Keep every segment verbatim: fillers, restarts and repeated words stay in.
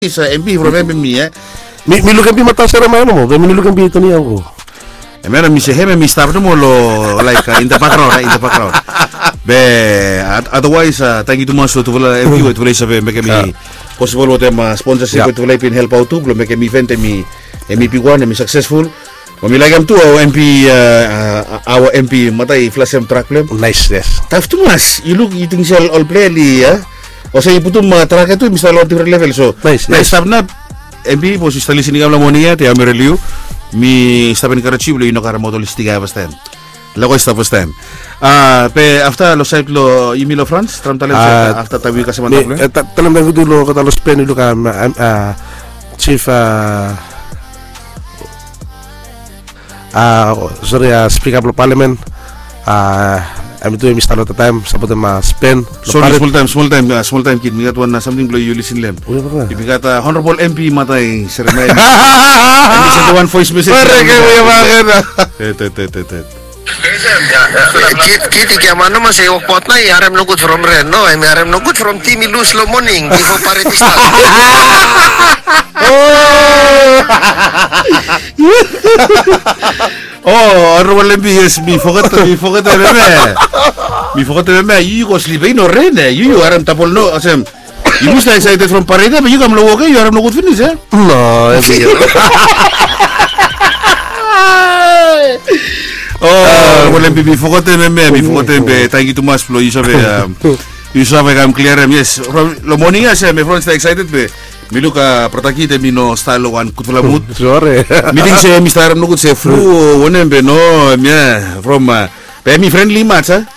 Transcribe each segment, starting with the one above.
Sa M P from M M I, eh. Mi mi lukan pi mata sera mana mo? Mi lukan pi itu ni aku. E mera mi se heme mi start mo lo like uh, in the background, right? In the background. Be otherwise uh, thank you to much to vola M P to vola sabe me ke mi possible what ma sponsorship to vola pin help out to lo me ke mi event mi M P one mi successful. Mo mi like am tu our M P uh, our M P matai flash em track lem. Nice, yes. Taf tu mas, you look you think shall all play li ya. O sea, iputum mga track itu bisa lawan different level. So, nice, nice. Stop na M P po si stali sini kamla monia te amereliu mi stop in Karachi lo ino kara motolistika bastem. Lago stop bastem. Ah, pe after lo site lo Emilio France, tram talent after tawi kasi manap. Eh, talam na gudulo kata lo Spain dulu ka ah chief ah ah sorry ah speaker of parliament ah I'm doing Mister Lot time sabot ma Spain. Sorry, small time, small time, uh, small time kid. Migat one na something blow you listen lem. Ibigat uh, honorable M P matay seremay. And this is the one voice message. Pare kayo yung bakit? Tet tet tet tet. Kiti kaya man naman sa iyong pot na i-arem no good from Ren, no? I-arem no good from Timmy Luz lo morning. Di ko parity start. Oh, honorable M P, yes, mi forgot, mi forgot na meme. Mi forgot na meme. You go sleep in or Ren, eh? You arem tapol no, asem. You was excited from Parade, but you come low okay, you arem no good finish, eh? No, Oh, well, mi forgot na meme, mi forgot na meme. Thank you too much, Flo. You sabi, you sabi I'm clear, yes. Lo morning asem, my friends excited, be. Miluka protakite mino style one kutula mood. Sorry. Meeting se Mister Aram nukut se flu one be no me from be mi friendly match ah.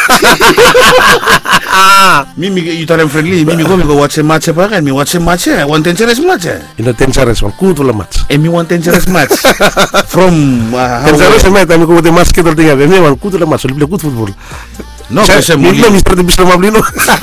Mimi Italian friendly, mimi go mi go watch match pa kan mi watch match one dangerous match. Ino dangerous one kutula match. E mi one dangerous match. From dangerous match ami ko de match ke dortinga be mi one kutula match le good football. No, se mo mi Mister de Mister Mablino.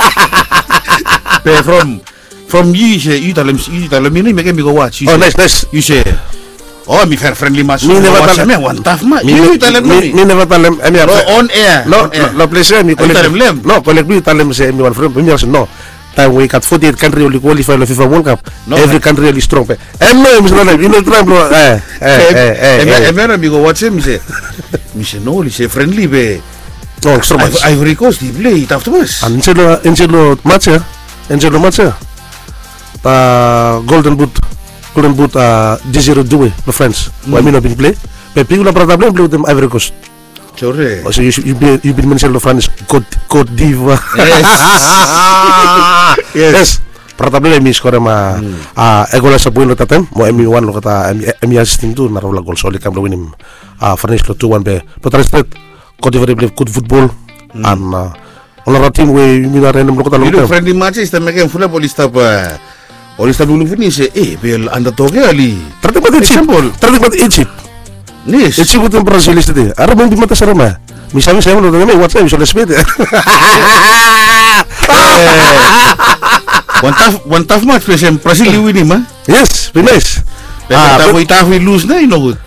Be from From you say you tell him you tell him you make him go watch. Oh nice nice. You say oh me fair friendly match. Me never tell him one tough match. You tell him me. Me never tell him. I mean on air. No no pleasure me collect him. No collect me tell him say me one friend. Me also no. Time we got forty-eight country only qualify the FIFA World Cup. Every country really strong. And no Mister Lam you know try bro. Eh eh eh. Eh me me go watch him say. Me say no he say friendly be. No strong match. Ivory Coast he play tough to us. Angelo Angelo match ya. Angelo match ya. Uh, golden boot golden boot uh, Desiree Doué the French mm. Why me not been play but people are probably play with them Ivory Coast. Sorry. Oh, so you you be you been mentioned the France Côte Côte d'Ivoire. Yes. Yes. Yes. Probably mi score ma ah egola sa builo tatem mo M one lo kata M assisting tu narola gol soli kam lo winim ah furnish lo two one be but respect Côte d'Ivoire play good football and uh, on our team we mi na random lo kata lo friendly matches ta make full polista pa Olista dulu finish eh bel anda toge ali. Terdekat example, terdekat Egypt. Nis. Egypt itu Brazil itu. Arab mau di mata serama. Misalnya saya mau nonton WhatsApp bisa lesbet. One tough one tough match present Brazil win mah. Yes, be nice. Ah, tapi kita we lose na ino good.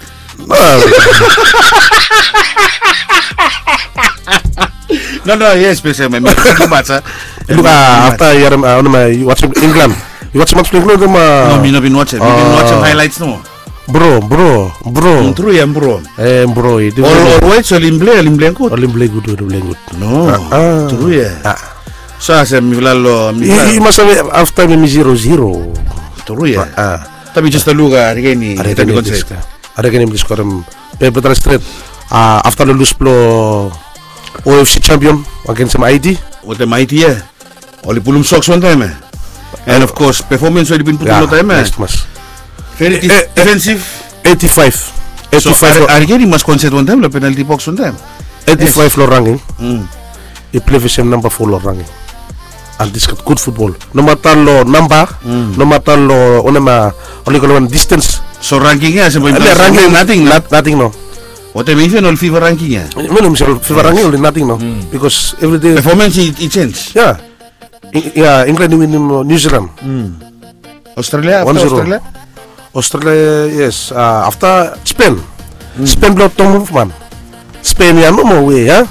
No no yes present me match. Look after you are on my watching England. You watch match England or ma? No, me no been watching. Me been watching highlights no. Bro, bro, bro. True ya bro. Eh bro, itu. All all so limble limble good. Limble good, limble good. No. True ya. So asa mi vlalo mi. I must have after me zero zero. True ya. Tapi just a lugar gini. Ada kan konsep. Ada kan di skor Pepe Street. Ah after the lose blow O F C champion against some I T. What the mighty ya. Oli pulum socks one time. And of course performance will be put on time. Next mas. Very defensive. eighty-five. eighty-five. So are getting mas concede one time la penalty box one time. eighty-five lo ranking. Mm. He play with same number four lo ranking. And this got good football. No matter lo number, no matter lo onema only kalau distance. So rankingnya sampai ranking nothing, not nothing no. What I mean no FIFA rankingnya. Minum misal FIFA ranking only nothing no. Because every day performance it, it change. Yeah. Yeah, England win New Zealand. Mm. Australia after Australia. Australia yes. Uh, after Spain. Mm. Spain block Tom Hoffman. Spain ya no more way ya.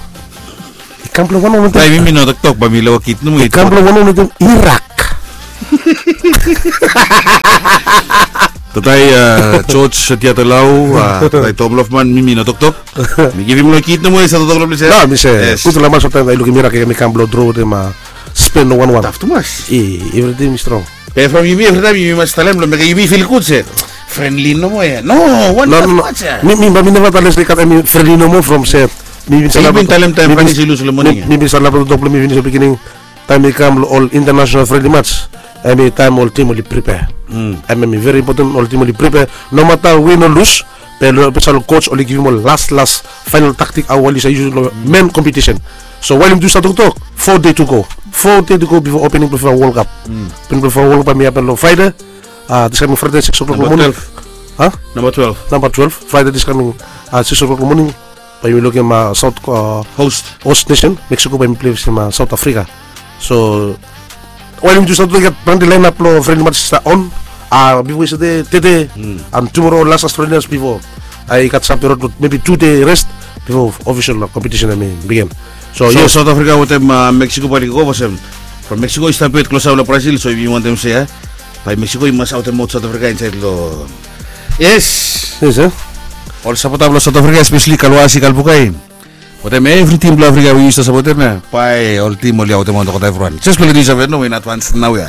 Ikan peluang mana? Tapi mimi no tak tok, bami lawakit no mo ito. Ikan peluang mana? Irak. Tatay uh, George Tiatalaw, uh, Tatay Tom Lofman, Mimi na tok-tok. Mi give him lo kit na mo sa tok-tok lo siya. No, mi se. Kuto laman sa tayo lugi mira kay mi camblo draw de ma spin no one one. Tough to mas. E everything is strong. Pero from Yumi, every time Yumi mas talem lo, mega Yumi feel good siya. Friendly no mo eh. No, one No, tough no, no. match siya. Mi mi ba mi never tales kat mi friendly no mo from se. Mi Sa Yumi talem tayo, pani si Luz lo mo Mi niya. mi bisa la pro double mi finish beginning time mi camblo all international friendly match. Every time all team will prepare. Mm. I mean, very important ultimately prepare. No matter win or lose, pero special coach only give him last last final tactic. Awal is usually main competition. So while him do start to talk, four day to go, four day to go before opening for World Cup. Mm. Opening for World Cup, me happen on Friday. Uh, this coming Friday six o'clock in the Number morning. twelve. Huh? Number twelve. Number twelve. Friday this coming uh, six o'clock in the morning. By me looking uh, South uh, Host. host nation Mexico. By me play with uh, South Africa. So while him do start to get brand the lineup lo friendly match start on. Uh, before today, today Mm. and tomorrow last Australians before I got some period maybe two day rest before official competition I mean begin. So, So, yes, South Africa with them uh, Mexico balik ko kasi from Mexico is tamped close out Brazil, so if you want them to say ah, by Mexico you must out and South Africa inside lo. Yes. yes, eh? All sa potable South Africa especially Kalwasi Kalbukay. With them every team lo Africa we used to support them na. Pai all team all out them on the everyone. Just play this event no in advance now ya.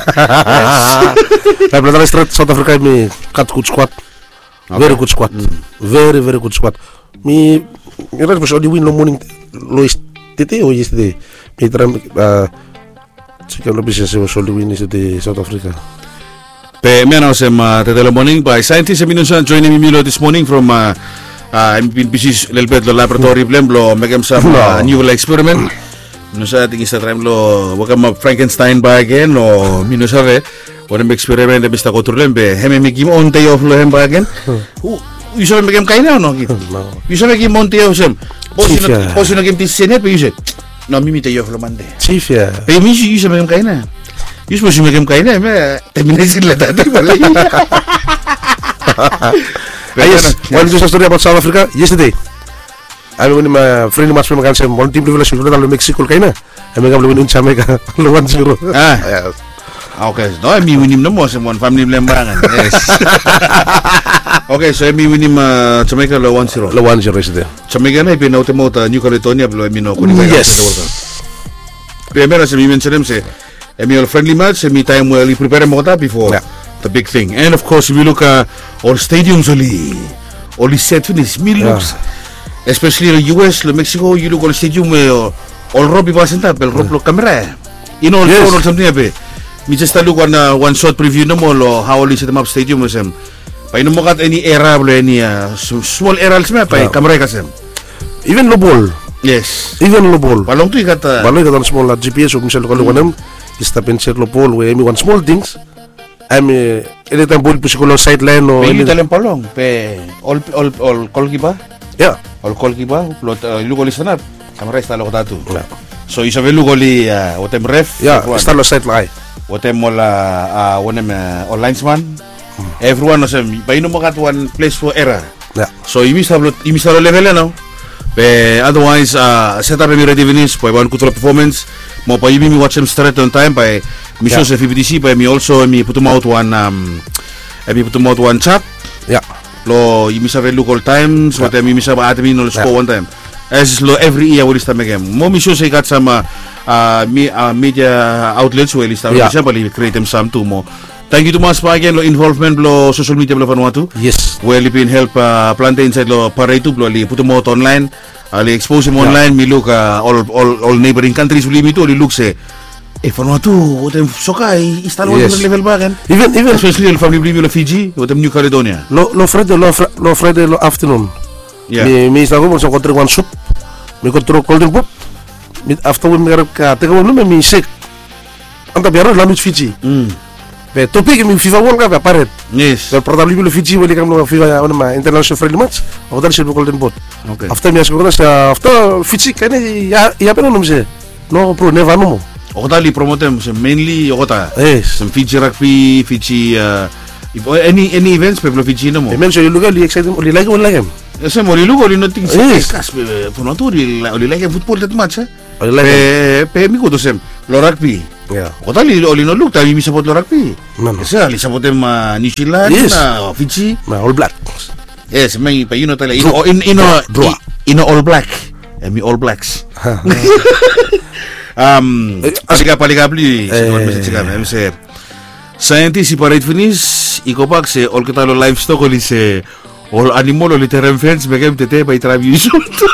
I play straight South Africa me cut good squad, very good squad, very very good squad. Me, you know, only win no morning lo is today or yesterday. Me try uh, chicken lo business was only win is the South Africa. Pe me ano sem uh, Tetelo morning by scientists have been joining me Milo this morning from uh, uh, I'm been busy a little bit lo laboratory blem lo megam some uh, new experiment. No sa ating Instagram lo wag ma Frankenstein ba again o mino sabe wala may experiment na bista ko turlen be heme mi kim on day off lo hem ba again. You sabe megam kaina no kit. You sabe kim on day off sem. Posi na posi na kim tisene pe you no mi mi day off lo mande. Chief ya. Pe mi you sabe megam kaina. You supposed to make him kaina me terminate sila tadi balik. Yes, one just story about South Africa yesterday. I mean, my friend match from Kansas, one team level should have Mexico kaina. I mean, I'm in Jamaica, one zero. Ah, yes. Okay, no, I mean, we need no more someone family member. Yes. Okay, so I mean, we need uh, Jamaica lo one zero. Lo one zero yesterday. Jamaica na ipinaw mo ta New Caledonia lo I mean no kung Yes. Remember, sa mi mention say, I mean, friendly match, I mean, time well, prepare mo ta before Yeah. the big thing. And of course, if you look at uh, all stadiums only, only set finish, me looks, especially in the U S, in Mexico, you look all stadium, uh, all Robbie Basenta, pel Rob lo camera. You know, Yes. or something abe. Me just look on uh, one shot preview no mo lo how only set them up stadium was him. Pa ino mo kat any era blo any uh, small era sma pa Yeah. camera kasem. Even no ball, Yes. even no ball. Palong tu ikat. Uh, Baloi katan small G P S o misal kalau wanam, ista pencer lo ball we one small things. I mean, anytime ball pisikulo sideline o. Pe talem palong pe all all all goalkeeper. Yeah. All goalkeeper lo uh, lugo li sanap. Camera está lo tatu. Yeah. So isabe lugo li uh, otem ref. Yeah, ista lo sideline. Otem mola uh, onem uh, all linesman. Everyone knows him. Pa ino mo kat one place for error. Yeah. So you miss lo you miss lo level no. Pe otherwise uh, set up mi ready finish pa one control performance. Mo pa yumi mi watch him straight on time pa mi show sa F B D C pa mi also mi put him out one um mi put him out one chat. Yeah. Lo you miss a local times what mi miss a admin no score one time. As lo every year what is time again. Mo mi show say got some uh, uh, me, uh, media outlets where is Yeah. time pa create them some too mo. Thank you to mas pa again lo involvement lo social media lo Vanuatu. Yes. Well, you can help uh, plant inside lo para YouTube lo li put mo out online, uh, li expose mo Yeah. online, mi look uh, all all all neighboring countries uli mi to li look say eh Vanuatu wotem soka install one Yes. level ba kan. Even even Especially the family blimi lo Fiji, wotem New Caledonia. lo lo Friday lo fr- lo Friday lo afternoon. Yeah. Mi mi isa ko mo sa kontra one soup. Mi kontra golden pop. Mi after we mi garap ka teka mo mi mi sick. Anta biaro la mi Fiji. Mm. Pe topik mi FIFA World Cup paret. Yes. Pero portable lo Fiji wali kam lo FIFA on ma international friendly match. O dal silver golden boat. Okay. After mi asko na sa after Fiji kani ya ya pero no mse. No pro neva no mo. Okota li promote mo mainly okota. Yes. Some Fiji rugby, Fiji uh, if- any any events pe lo Fiji no mo. E men so you lugar li excited li like one like him. Ese mo li lugo li nothing Yes. kas pe Vanuatu li li like football that much eh. Li like him. Pe pe mi ko to sem lo rugby. Yeah. Kota li oli no look tayo mi support lo rugby. Man. Kasi li support em uh, New Zealand Yes. na Fiji. Ma All Blacks. Yes, may pa yun tala. Draw. In in Draw. in All Black. Eh mi All Blacks. Um, asika paligabli. Siguro mi sa kami se. Scientist si parait finish iko bak se all kita lo livestock oli se all animal oli terem fence begem tete pa itrabi isu.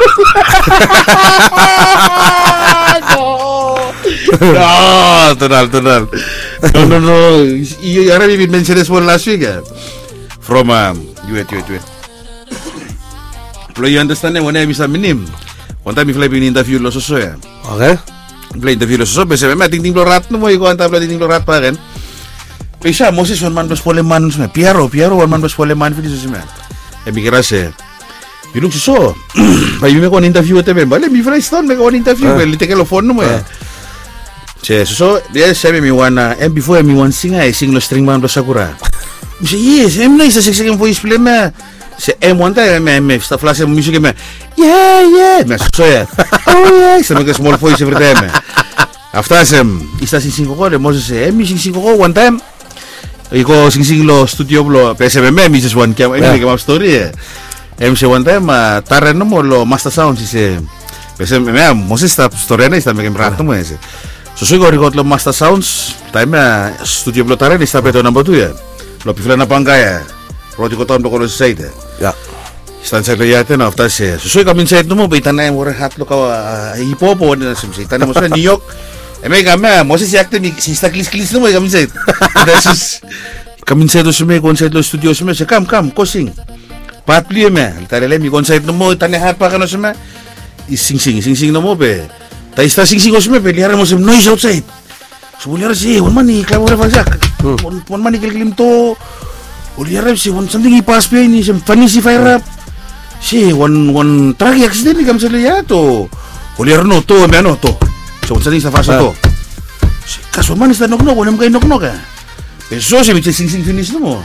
No, total, total. No, no, no. You already been mentioned this one last week. Eh? From um, you wait, wait, wait. Play you understand when I miss a minim. One time if I been interview lo soso ya. Okay. Play interview lo soso, bese me ting ting lo rat no mo iko anta play ting lo rat pa ken. Pesa Moses one man bes pole man sme. Piero, Piero one man bes pole man fili so sme. E mi grase. You look so. Pa you me kon interview te ben. Vale, mi friend stone me kon interview, le te ke lo phone no mo. Che, so dia sabi mi wana, and before mi wan sing I sing lo string band lo Sakura. Mi say yes, em nice six second voice play me. Se em one time me me sta flash music me. Yeah, yeah, me so yeah. Oh yeah, se me que small voice every time. After sem, isa sing sing ko le mo se em sing sing ko one time. Iko sing sing lo studio lo P S M M mi just one cam em ke ma story. Em se one time tarren no mo lo master sound si se. P S M M mo se sta story na sta me ke rato mo ese. So soy record lo master sounds time studio lo tare ni sta peto number two ya lo pifla na panga ya rodi ko tam lo ko site Ya. stan sa yate na after se so soy kamin site mo baitan na mo hat lo ka hip hop o na sim site na mo sa New York e me gama mo se acte mi si sta klis klis no mo kamin site that's kamin site so me concert lo studio so me se kam kam ko sing pat pli me tare le mi concert no mo tane hat pa kano so me sing sing sing sing no mo be ta está sing sing osme peliara mo sem noise outside. So buliara si one money clavo re falsak. One one money kelklim to. Buliara si one something ipas pe ni sem funny si fire up. Si one one tragic accident ni kam se ya to. Buliara no to me no to. So one something sa fasa to. Si kaso man sta nok nok one kay nok nok ka. Eso se mi sing sing finish no mo.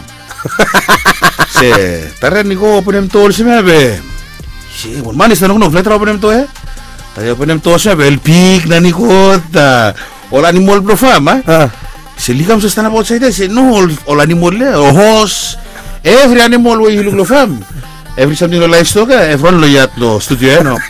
Se tarre ni ko ponem to se me be. Si one money sta nok nok letra ponem to eh. Tayo ponem to sa bel pig na nikot. All animal pro fam, ah. Se ligam sa stand up outside, se no all, all animal le, or horse. Every animal we look lo fam. Every something lo livestock, everyone lo yat lo studio no.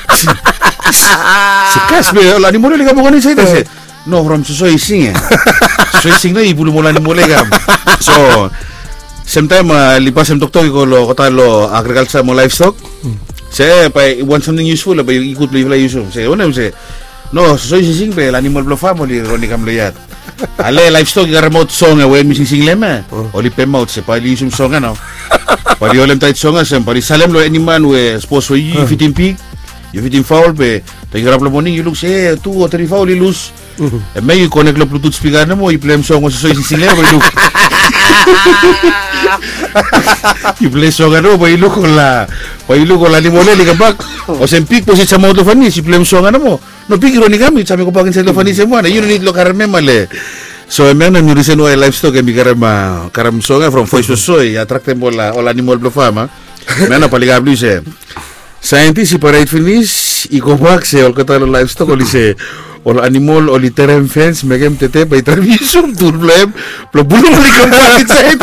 Se kas be all animal le ligam ko ni side se. No from so so sing. So sing na ibulu mo animal le gam. So sometime uh, lipas sem doktor ko lo kota lo agriculture mo livestock. Se pa want something useful ba ikut beli beli useful. Se ona se no so sing pe el animal lo family roni kam lo yat. Ale livestock ga remote song we mi sing le me. Oli pe mouth se pa li usum song no. Pa li olem tait song sem pa li salem lo animal we supposed we fitin pig. You fitin foul pe te grab lo morning you look say two or three foul you lose. E me you connect lo bluetooth speaker na mo i play song so sing le ba look. You play song ano ba ilo ko la ba ilo ko la ni mo le ka bak o sem pig po si sa moto fani si play song ano mo no pig ro ni kami sabi ko pagin sa lo fani se mo na you need lo karme male so men na ni reason why livestock e mi karama karam song from voice so e attract mo la o animal blo fama men na paligabli se scientist si para finish i ko bak se o kata lo livestock o li se ol animal o literem fence megem tete by transmission turblem lo bulo li kam palit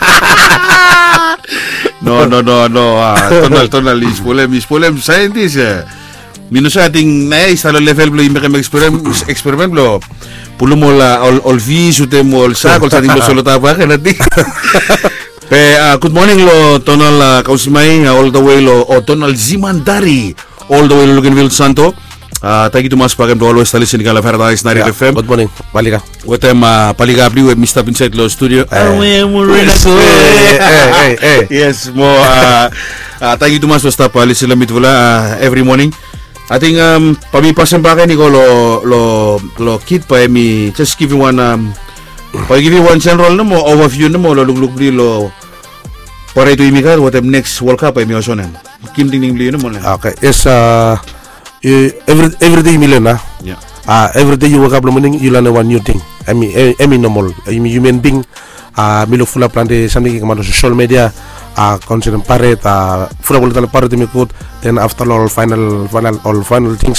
no no no no ah tonal tonal is polem is polem scientist minus ating na isa lo level blo imbe kem experiment experiment blo pulo mo la ol ol vis ute mo ol sa kol sa ting lo solo tapa kanati pe good morning lo tonal uh, kausimay all the way lo o tonal Zimandari all the way lo Luganville Santo. Uh, thank you to mas pagam to always listening to Paradise ninety Yeah. F M. Good morning. Balika. With them uh, paligabli with Mister Inside Lo Studio. Eh. Eh, eh, eh. Yes, mo uh, uh, thank you to mas for stop uh, listening lamit wala uh, every morning. I think um pamipasan pa kay ni ko lo lo lo kit pa mi just give you one um pa give you one general no mo overview no mo lo luglug lo para ito imikat what them next World Cup ay mi osonan. Kim ding ding bli no mo na. Okay. Yes, uh, you, every every day million ah. Yeah. Uh, every day you wake up in the morning, you learn one new thing. I mean, I mean normal. I mean human being. Uh, me look full of plante something on social media. Uh, consider parrot. Uh, full of little parrot me good. Then after all final final all final things.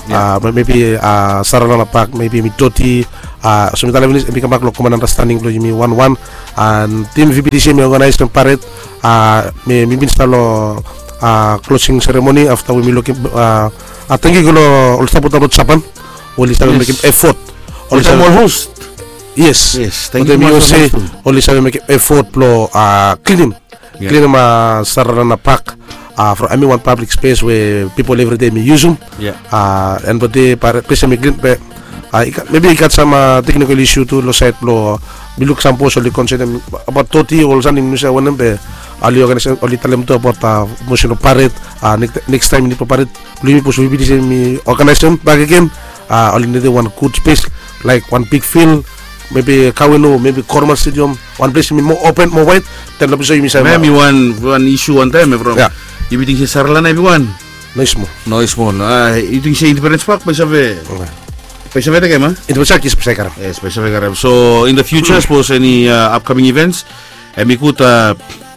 uh, maybe uh, Saralana Park, maybe mi Toti, uh, so mi talavinis mi kamak lo common understanding lo mi one one and team V P D C mi organize ng parade uh, mi mi binsta lo uh, closing ceremony after we mi looking uh, I think ko lo all support about Japan, only sa make effort, all sa more host. Yes, yes, thank you much. Only sa make effort lo uh, clean, yeah. clean ma Saralana Park. Uh, from I mean one public space where people every day may use them. Yeah. Uh, and but they para pesa may glint pe. Uh, maybe it got some uh, technical issue to lo site lo biluk sampo so li concern about toti all something nusa wanem pe. Ali organization ali talem to about uh, motion of parade. Uh, next, next time ni parade beli po so V P D C mi organization back again. Uh, ali need one good space like one big field. Maybe Kawelo, maybe Kormal Stadium, one place more open, more wide. Then lo bisa misal. Maybe one one issue one time from. Yeah. You think si Saralana everyone? Noise mo. Noise mo. Ah, you think si Independence Park pa sabi? Pa sabi ta kema? Independence Park is pa karam. Yes, pa sabi karam. So in the future, suppose any uh, upcoming events, eh mikuta.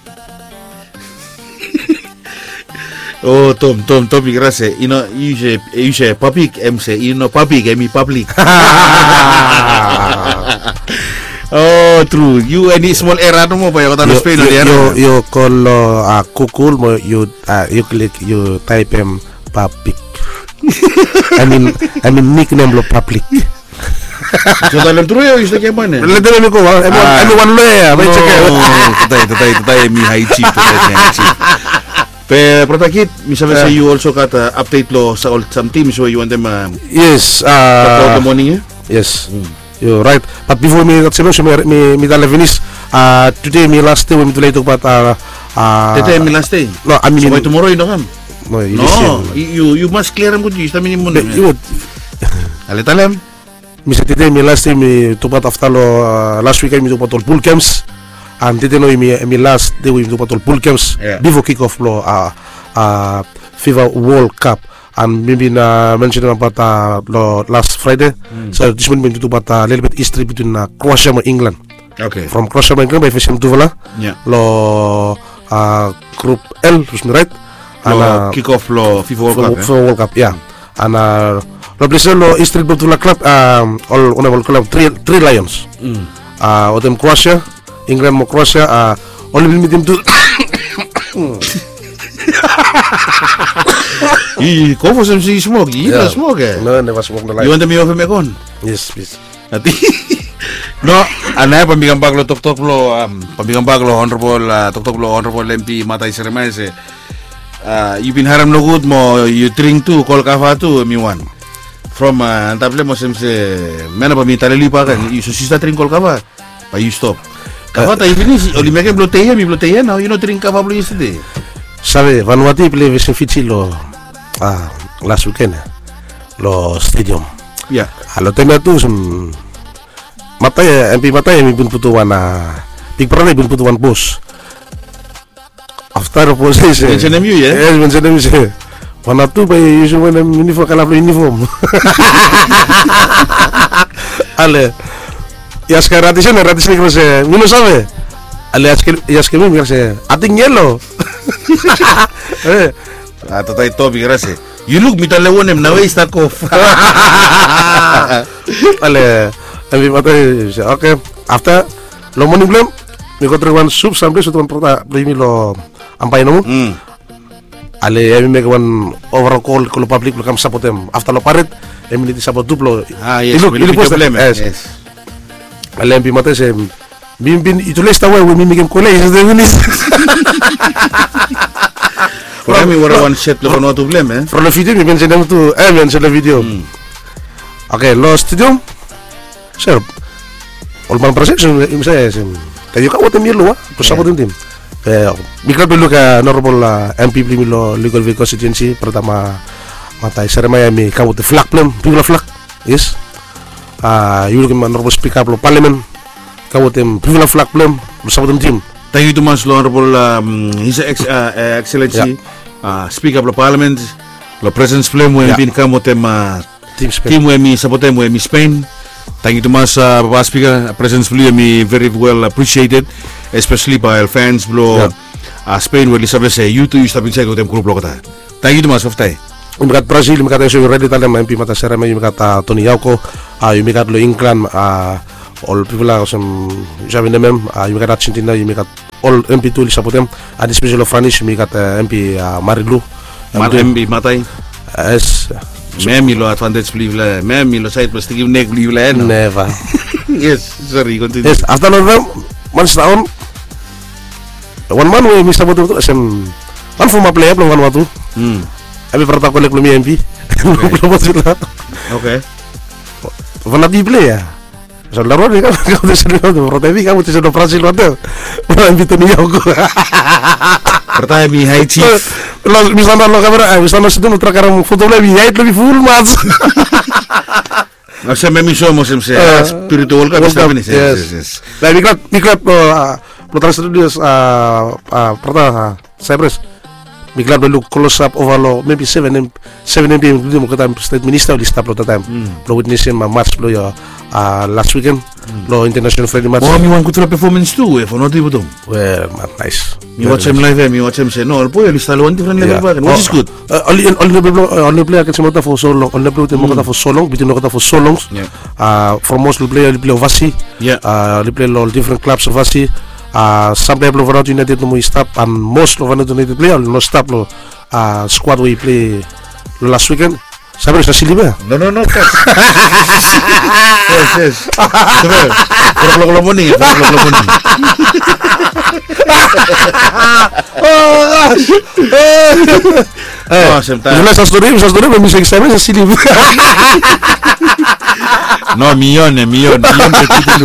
Oh, Tom, Tom, Tom, grazie. You know, you say, you say public, em say, you know, public, emi public. Oh, true. You any small error mo ba yung kata Spain or you, you call uh, kukul mo you uh, you click you type em public. I mean I mean nickname lo public. So dalam true yo isla keman eh. Dalam dalam ko I mean I mean one lo ya. Baik check. Tatay tatay tatay mi high chief tatay high chief. Pe protakit misabi sa you also kata update lo sa all some teams where you want them uh, yes uh the morning eh? Yes. Hmm. You're right. But before me that session, me me me finish. Uh, today me last day we today talk about uh, uh today me last day. No, I mean so by tomorrow you know come. No, you no, you you must clear am good. You stami mo. You would. Ale talam. Me say today me last day me talk about after lo uh, last weekend me talk about all pool camps. And today no me me last day we talk about all pool camps. Yeah. Before kick off lo uh uh FIFA World Cup. And maybe na mention about uh, last Friday. Mm. So this one we to about a uh, little bit history between uh, Croatia and England. Okay. From Croatia and England by Fashion Tuvala. Yeah. Lo uh, Group L, right? And uh, kick off lo FIFA World Cup. FIFA World Cup, yeah. And uh, lo place lo history between club um all one of club three three lions. Mm. Uh, with them Croatia, England mo Croatia. Uh, only with them to. You go for some sea smoke. You yeah. smoke eh? No, never smoke the life. You want me off me kon? Yes, please. No, anay pambigang baglo tok tok lo um pambigang baglo honorable uh, tok tok lo honorable M P Matay Seremese. Uh, you been haram no good mo you drink too kol kafa too mi one. From uh, antable mo semse mena pa mi taleli pa kan you so sista drink kol kafa. Pa you stop. Kafa tayo finish. Oli meke bloteya mi bloteya now you know drink kafa blo yesterday. Sabe, Vanuatu play version fichi lo ah last weekend lo stadium. Yeah. Halo tema tu sem matay M P matay mi pun putuan na big pernah pun putuan bos. After bos is mention them you ya. Yes, mention them you. Vanuatu by usual when uniform kalau uniform. Ale ya sekarang rati sana rati sini kerja minus apa? Ale ya sekarang mi kerja ating yellow. Eh, atau tay Toby gracias. You look me talewon em na way start off. Ale, tapi matay. Okay, after lo morning blem, mi ko one soup sampai suatu prota primi lo ampai no. Mm. Ale, emi make one overall call kalau public lo kam support em. After lo paret, emi niti support duplo. Ah yes, ilu ilu post problem. Yes. Yes. Ale, emi matay se bin bin itu les tahu we mi mikem kole is the winis. For me, what one set lo no problem eh. From the video, mi mention them to eh mention the video. Mm. Okay, lo stadium. Sir, all man perception im saya sim. Kayo ka wotem yelo ah, pasabot tim. Eh, bigla belo ka normal uh, M P primi lo legal vehicle constituency pertama Matay Seremaya mi ka wote flag plan, bigla flag. Yes. Ah, uh, you look man normal speak up lo parliament. Ka wotem bigla flag plan, pasabot tim. Thank you to Mas Honorable um, His ex, uh, uh, Excellency yeah. uh, Speaker of the Parliament lo Presence Flame mo yeah. Bin kamo tem uh, team Spain team mo mi sabotem mo mi Spain. Thank you to Mas uh, Papa Speaker Presence Flame mi very well appreciated especially by our fans blo yeah. uh, Spain where Elizabeth say you too you stop inside with them group lo kata. Thank you to Mas of tay. Imikat Brazil, imikat yung ready talem M P mata serem imikat Tony Yauko, imikat lo England, all people are some Javi Nemem, imikat Argentina, imikat all M P tu lisaputem, and especially Franish, imikat M P Marilu. Mar M P matay. Yes. Memilo advantage believe Memilo side plus give neck believe Never. Yes, sorry, continue. Yes, after all them, once down, one man we miss about it. Some one from a player, one or two. Hmm. Abi pernah kolek belum M P. Okay. Pernah di play ya. Saudara ni kan kamu sering kamu protein kamu tu sudah Brazil waktu. Pernah M P tu ni aku. Pertama mi high chief. Lo misalnya lo kamera, misalnya sedang terkarang foto lebih high lebih full match. Nasa may misyon mo sim siya spiritual ka basta ni siya. Yes, yes. Nah, miklat miklat lo lo transfer ah pernah Cyprus. Miklat lo close up over lo maybe seven M seven M P mo kata state minister di stop lo time. Lo witnessin ma match lo ya last weekend lo international friendly match. Oh, mi wan ko tula performance too eh for not even. Well, nice. Mi watch him live, mi watch him say no, po yung style one different level ba, which is good. Only only play only play can semota for so long, only play mo kata for so long, bitin mo kata for so long. Uh for most play only play overseas. Yeah. Uh only play all different clubs overseas. Uh some play over United no stop and most of United play no stop lo uh squad we play last weekend. Sabi sa Silva. No no no. Yes yes. Sabi. Kalau kalau money, kalau kalau money. Oh gosh. Eh, jelas sa story, sa story may misig sa sa Silva. No, million, million, million petitulo.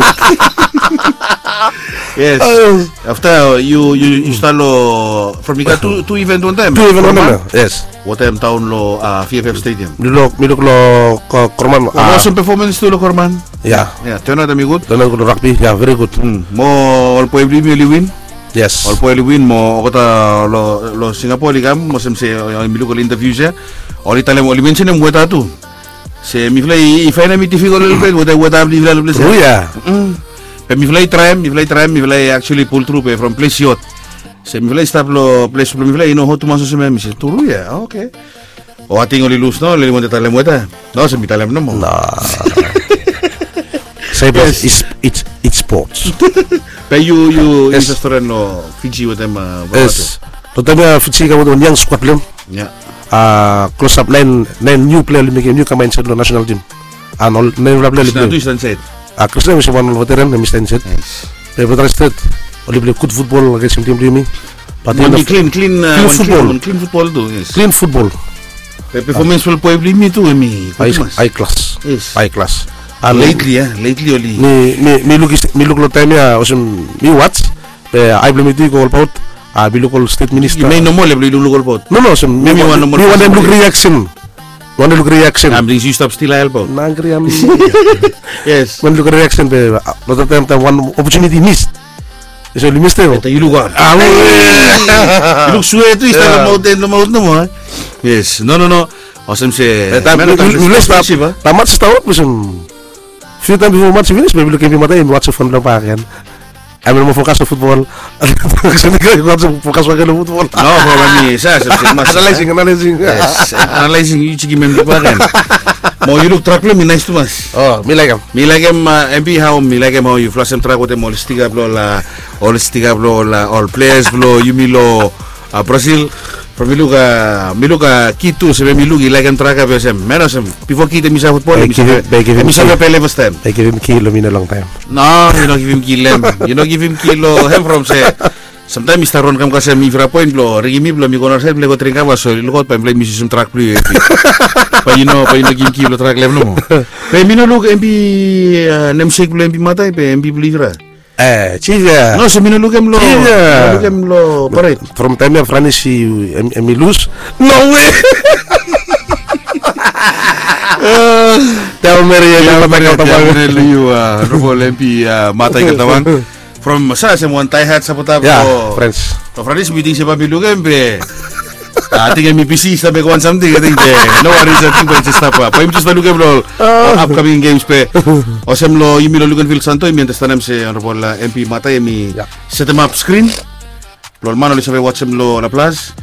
Yes. After you you install from you got two two event one time. Two event one time. Yes. What time town lo uh, V F F Stadium. Milok milok lo Korman. Awesome performance to lo Korman. Yeah. Yeah. Turn out me good. Turn out good rugby. Yeah, very good. Hmm. Mo all puebli mi win. Yes. All puebli win mo kota lo lo Singapore ligam mo sem se milok lo interview siya. All Italia mo limin siya mo tu. Se mi fly ifana mi difficult little bit what I what I believe little bit. Oh yeah. But mi fly try, mi fly try, mi fly actually pull through from place yacht. Se mi fly stop lo place mi fly no how to maso se mi se turu ya. Okay. O ating oli lose no, le mo tala mo ta. No, se mi tala no mo. No. Say yes. it's it's it's sports. But you you yes. Interested no Fiji with them uh, yes. Totally Fiji kamu tu yang squad belum. Yeah. Uh, close up nine nine new player make new come inside the national team. And all nine player lebih. Itu sunset. Ah, Krishna is one veteran, Mister Inside. Yes. They were interested. Only play good football against team team. But clean, clean, clean, uh, clean football, clean, clean football too. Yes. Clean football. The performance will probably me too, me. High, high class. Yes. High class. And lately, yeah, lately only. Me, me, me look is me look lot time ya. Osem me watch. The I believe it go about. Ah, me look all state minister. Me no more level you look about. No, no, osem me one more. Me one look reaction. One look reaction. I'm you stop still elbow. Nangri am. Yes. One look reaction be. Lot of time one opportunity missed. So you missed it. You look on. Ah, you look sweet. You start the mountain, the mountain mo. Yes. No, no, no. Awesome say. Let's stop. Tamat setahun pusing. Few time before match finish, maybe looking mata in watch phone lang pa kan. I'm more focus on football. Kasi hindi ko focus pa kay football. No, for me, sa analyzing, analyzing. Yes, analyzing yung chiki member pa kan. Mo you look track lo mi nice to mas. Oh, mi like him. Mi like him M P how mi like him how you flash him track with him all stick up lo la all stick up lo la all players lo you mi lo Brazil. From Miluga, Miluga, Kitu, se ve Milugi, like and track of him. Menos him. Before Kita Misa football, Misa Pele was time. I give him kilo in a long time. No, you don't give him kilo. You don't give him kilo. Him from say. Sometimes Mister Ron come kasi mi fra point blow. Rigi mi blow mi kono help lego trinka was so look out pa play musician track play. Pa you know, pa you know give kilo track level mo. Pa mi no look M P namesake blow M P matay pa M P believer. Eh, Chiga. No, so mi no look em lo. Chiga. Look em lo. Parade. From time of Franis you Emi lose. No way. Tell Mary na matagal tawagan you uh Robo M P matay katawan. From sa sa one tie hat sa putab ko. Friends. To Franis meeting sa pabilugem be. Ating M P C sabi ko something I think no worries I think pa stop pa. Pa just balugem lo upcoming games pe. O sem lo yumi lo lugan Phil Santo mientras tanem se honorable M P matay mi set them up screen. Lo mano le sabe watch em lo la plus.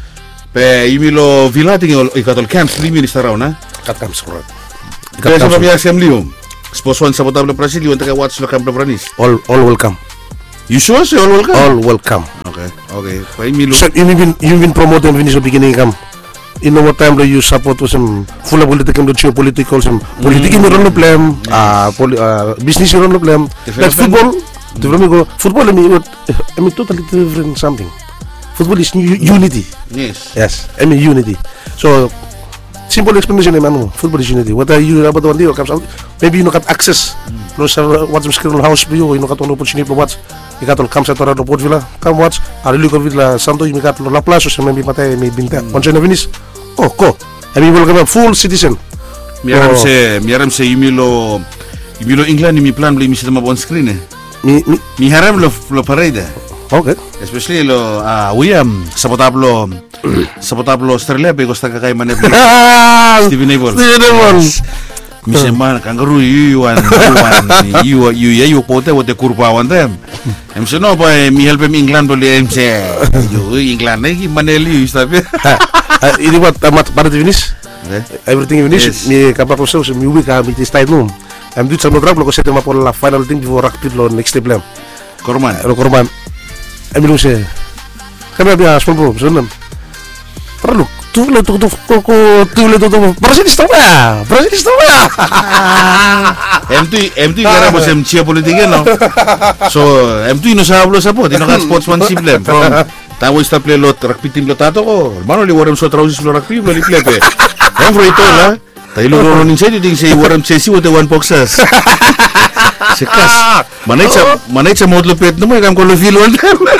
Pe imilo vilating ol ikatol camps limi ni starau na. Kat camps correct. Pe sa pamilya sem lium. Sponsor sa potable Brazil yung taga watch lo camp Branis. All all welcome. You sure say all welcome? All welcome. Okay. Okay. Pa imilo. So you been you been promoting finish the beginning kam. In no time lo you support was some full political lo geopolitical some political mm. no problem ah uh, business no problem. Like football, different go football I mean I mean totally different something. Football is unity. Yes. Yes. I mean unity. So simple explanation naman mo. Football is unity. What are you about one day or comes out? Maybe you no got access. No sa watch mo screen house view, you no got no opportunity to watch. You got all comes out to Port Villa. Come watch. I really go with la Santo, you got la Plaza, so maybe patay may binta. Once na finish. Oh, ko. I mean welcome full citizen. Miaram se, miaram se imilo imilo England mi plan bli mi sa mabon screen eh. Mi mi Mi haram lo lo parade. okay. Especially lo ah William sa potable sa potable Australia pe costa kay manep. Steven Abel. Steven Abel. Mi se man kangaroo you and you you you you pote wote kurpa one them. Em se no pa mi help mi England boli em se. You England nei maneli sabe. Ini buat amat pada finish. Everything finish. Mi kapal proses mi ubi ka mi style num. Em dut sa program lo ko sete ma por la final thing before rugby lo next problem. Korman. Lo korban. Em lu se. Kami biasa sepuluh senam. Perlu tu le tu tu tu tu le tu tu Brazil istoma. Brazil istoma. Em tu em tu kira bos em chia politika no. So em tu no sa hablo sa po, tino ka sportsmanship lem from tawo sta play lot rugby team lo tato ko. Mano li waram so trausis lo rugby lo li play pe. Em fro ito la. Tayo lo nin sa ding say waram chesi wote one boxers. Sekas. Manay sa manay sa modlo pet no may kam ko lo feel one.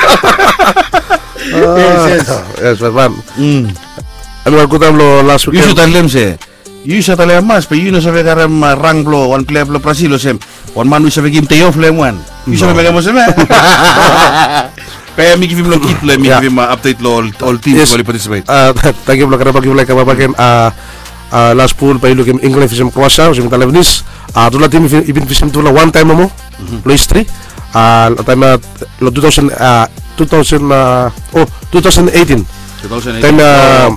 Yes, yes. Yes, man. Mm. Ano ko tam lo last week. You should tell them say. You should tell them mas, but you know sabi karam rank lo one player lo Brazil sem. One man we sabi game tay off lem one. You sabi bagay mo sem. Kaya mi give him lo kit le, mi give him update lo all teams who participate. Ah, thank you lo karena bagi mulai kababagan ah last pool pa ilo game England fisem Croatia, fisem Lebanese. Ah, tu la team ibin fisem tu la one time mo. Lo history. Ah, lo time lo two thousand ah two thousand uh, oh twenty eighteen twenty eighteen time uh,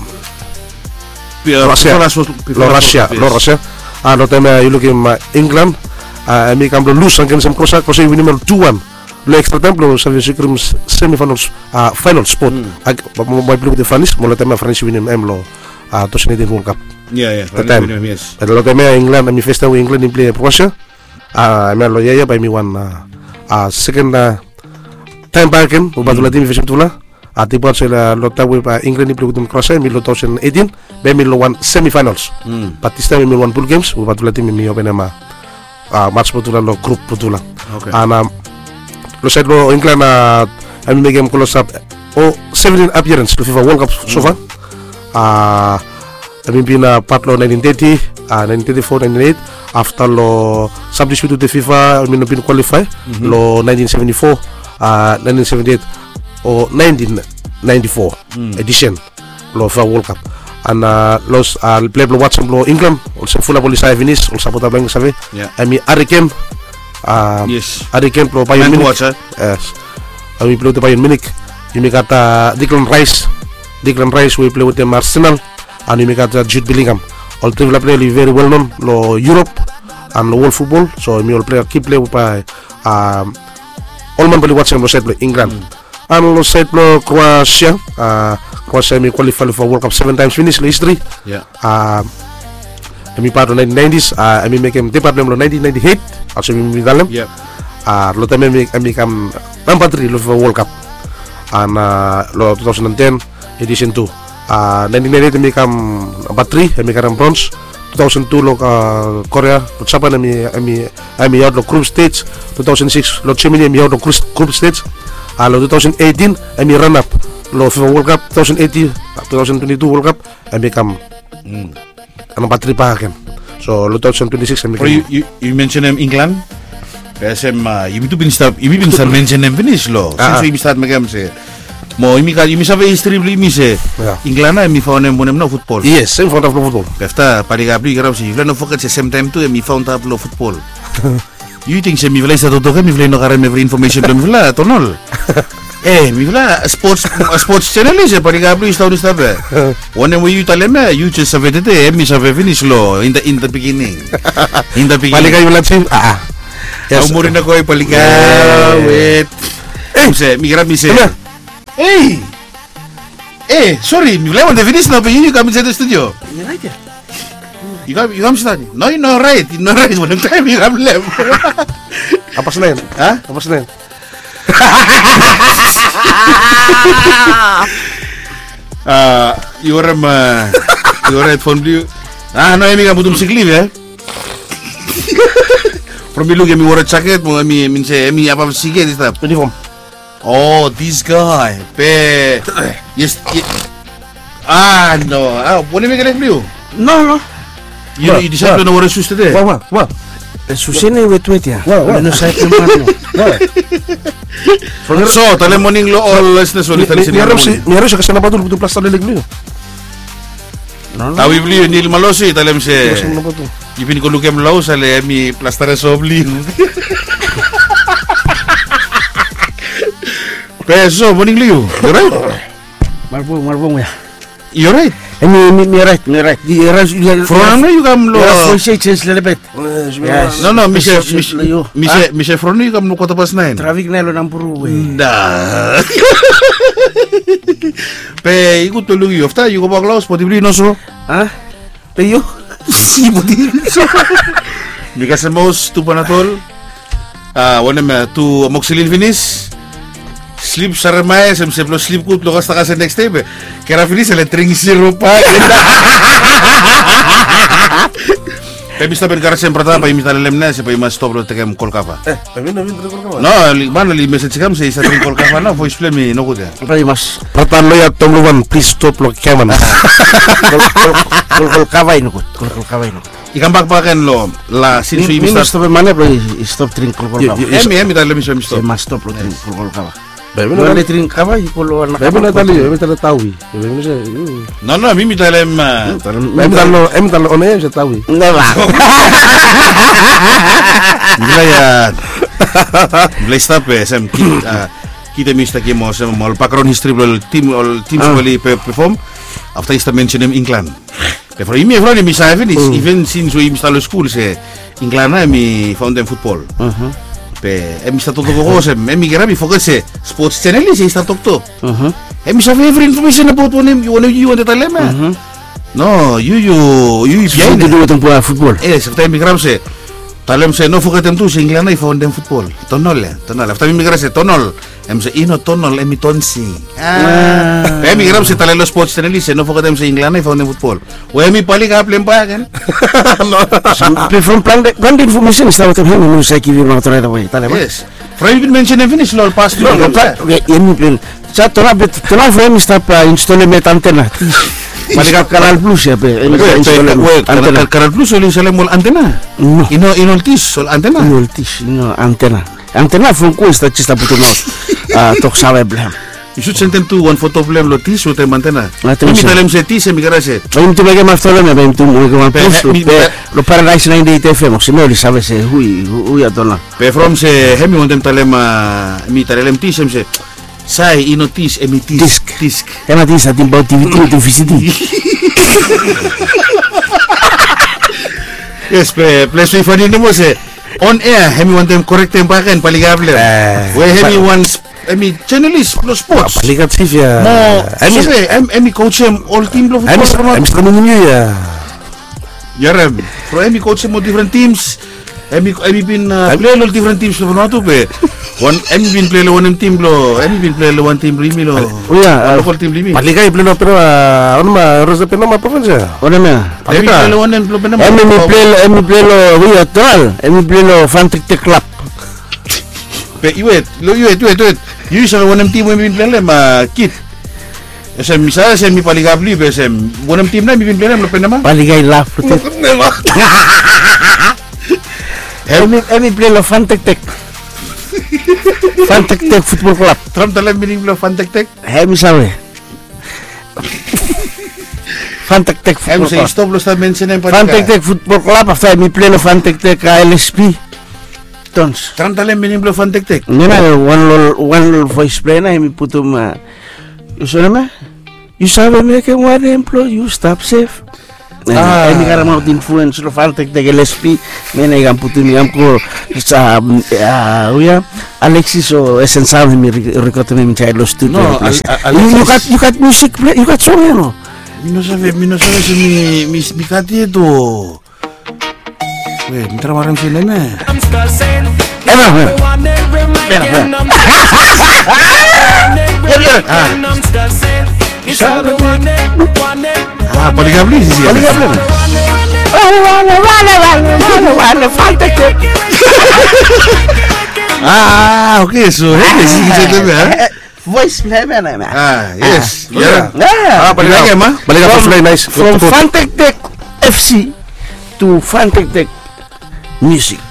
Russia lo Russia lo Russia ah lo time you look in England ah mi kam lo lose against some Croatia because we win two one lo extra time lo sa secret semi-finals ah final spot my blue the finals mo lo time France win em lo ah twenty eighteen World Cup yeah yeah the time yes pero lo time England mi festa with England in play Croatia ah me lo ya ya by me one ah second time back in ubat la team fisem tula ati pot sila lota we pa England ni play with Croatia mi twenty eighteen be mi lo one semi-finals patista mi one pool games ubat la team mi open ma match potula lo group potula ana lo side lo England na ami me game close up oh seventeen appearance to FIFA World Cup so far ah ami pina part lo nineteen thirty ah nineteen thirty-four nineteen eighty after lo substitute to FIFA mi no pin qualify lo nineteen seventy-four Uh, nineteen seventy-eight or nineteen ninety-four mm. edition lo FIFA World Cup and uh, los uh, play lo watch lo England also full of police finish also pota bang sabe ami Hurricane uh, yes Hurricane lo Bayern Munich yes ami play to Bayern Munich yumi kata Declan Rice Declan Rice we play with them Arsenal and yumi kata Jude Bellingham all three play very well known lo Europe and lo world football so yumi all play keep play by um, all man bali watch lo set lo England mm. and lo set lo Croatia uh, Croatia mi qualify for World Cup seven times finish lo history yeah uh, mi part lo nineteen nineties uh, mi make him depart lo nineteen ninety-eight also mi dalem yeah uh, lo tame mi mi kam number three lo for World Cup and uh, lo twenty ten edition two uh, nineteen ninety-eight mi kam number three mi kam bronze two thousand two lo uh, Korea lo Japan mi mi mi out lo group stage two thousand six lo Germany mi out lo group stage uh, lo twenty eighteen mi run up lo FIFA World Cup twenty eighteen twenty twenty-two World Cup mi kam mm. number three pa kan so lo twenty twenty-six mi kam you, you, you mention them England kasi uh, you to bin start you bin start mention them finish lo since we start magam se mo imi ka imi sabe history bli mi se England na mi found em bonem no football yes same found of football kafta pali ka bli garab si England no focus same time to mi found up lo football you think se mi vlei sa toto ka mi vlei no kare me information dom vla tonol Eh, mi vla sports sports channel is paligablo is taon istabe. One mo you taleme, you just savete te, mi save finish lo in the in the beginning. In the beginning. Paligay wala si ah. Yes. Umurin ako ay paligay. Wait. Eh, se mi grab mi se. Hey. Eh, sorry, mi vla de finish na pa you come to the studio. You right there. You come you come study. No, you no right. You no right. One time mi grab lem. Apa selain? Ha? Apa selain? Ah, you are ma, you are at phone blue. Ah, no, emi kamu tum sikli ya. From bilu kami wara jacket mo emi minse emi apa sige this stuff. Uniform. Oh, this guy. Pe, yes. ye- Ah, no. Ah, what emi kena blue? No, no. You Wah, you decide wah. to wara sus today. Wah, wah, wah. Susine wet-wet ya. Wah, wah. Ano sa kemano? So, tale morning lo all listeners Ni ulit tali ni harap si ni harap siya kasi napatul betul plastar lilig niyo. No, no. Tawi bli nil malosi talem se. Kasi napatul. Ipin ko lukem law sale emi plastare sobli. Pe, so morning liu. You right? Marbong, marbong ya. You right? Mi, mi, mi right, mi right. Di eras, di From you come lo. Yeah, say change a little bit. Yes. No, no, Mise, Yes, Mise, layo. Mise, Mise from you come lo kota pas nine. Traffic na lo ng puro eh. Da. Pe, ikut tulu you. After you go back laos, poti bli no so. Ha? Tayo? Si pati. Because most tu panatol. Ah, one me tu amoxicillin finish. Sleep sarmai, sem sem lo sleep kut lo kasta kasi next time. Kera finish ele tring zero pa. Pe bista ben kara sem pertama pa imita lemna se pa ima stop lo tekem kolkava. Eh, tapi namin dito ko No, li mana li message kam se isa tring kolkava na voice play mi no kuda. Tayo mas. Pertan lo ya tongluan please stop lo keman. Kol kol kaway no kot. Kol kol kaway no. Ikan bakbakan lo la sin su Mi imista. stop mana bro? Stop drink kol kol kaway. Emi emi ta lemi so Say stop. mas stop lo drink kol kol kaway. Baby Wala na drink kaway kol na. baby na tali, baby tali tawi. Baby na siya. No, no, mi mi ta lem. Baby talo, em talo one siya tawi. Never. Milaya. Milay stop eh sem kit kita mista kimo sem mal background history bol team all team wali perform after ista mention em England. Pe for imi for mi sa even is even since we install school se England na mi found them football. Mhm. Pe em sta todo ko sem em mi grabi focus se sports channel is sta tokto. Mhm. Em sa every information about one you want you want to tell them. No, you you you Yan behind. dulu tong football. Eh, sa mi grab se talem se no fugatem tu se England na found them football. Tonol, tonol. After mi grab se tonol. Em se ino tonol emi tonsi. Ah. Pe mi grab se talelo sports channel se no fugatem se England na found them football. O emi pali ka plem pa kan. Pe from plan plan information sa watam hen no sa kivi mga tara way. Tala ba? Yes. Fry been mention and finish lol past you. Okay, yan mi plan. Sa tora bet tora frame stop install met antena. Balik Canal Plus ya pe. Antena. Canal Plus oli sale mol antena. No. Ino inoltis sol antena. Multis, no antena. Antena fun ko sta chista puto no. Ah, tok sabe blam. You should send them to one photo blem lo tis o te antena. Ah, Mi tis. talem se tis mi grab se. Ayun tu bagay mas tolo me bayim tu mo ko Pe- plus mi- pe lo Paradise ninety-eight F M. Si me oli sabe se hui hui atona. Pe from se hemi wontem talema mi talem tisem se sai inotis emitis Disc. disc. Ema ti sa timba T V tu visiti. Yes, pe place we fani mo se on air hemi wontem correct em paken paligable. Eh, We hemi once emi channelist plus sports. Palikat sih ya. Mo Emi sabi em emi coach em all team lo Emi football. Emi sa niyo ya. Yarem. Pro emi coach mo different teams. Emi emi bin uh, play lo different teams lo no to pe. One emi bin play lo one team lo emi bin play lo one team rimi lo. Uya, Local team rimi. Paligay pleno pero ano ma Rosa peno ma provincia. ona me. Emi Palika. play lo one lo penam. Emi mi play emi play lo hui atol. Emi play lo Fantic Club. Pe iwet, lo iwet, iwet, iwet. Yu sa one team mo bin play ma kit. Ese misa se mi paligabli pe se one team na mi bin play lo penam. Paligay laugh. Emi emi play lo Fantic Tech. Fantic Tech Football Club. Tram talam mi lo fantek tek. Emi sabe. Fantic Tech Em Football se Club. stop lo sta mention en Fantic Tech Football Club after emi play lo Fantic Tech L S P. Tons. Trantalem minim blo fantek-tek. Nena one lol one lol voice play na mi putum. You saw me? You saw me ke one employee you stop safe. Ah, ini karena mau influence lo fantek de L S P. Nena igam putum igam ko sa ya Alexis o essential mi record me mi child studio. No, you got you got music play, you got song no. Mi no sabe, mi no sabe si mi mi mi kati itu. Weh, minta marah sih leme. Enak, enak. Ah, poligabli sih. Poligabli. Ah, oke, so ini sih gitu ya. Voice play mana? Ah, yes. Ya. Ah, balik lagi mah. Balik lagi play nice. From Fantek F C to Fantek music.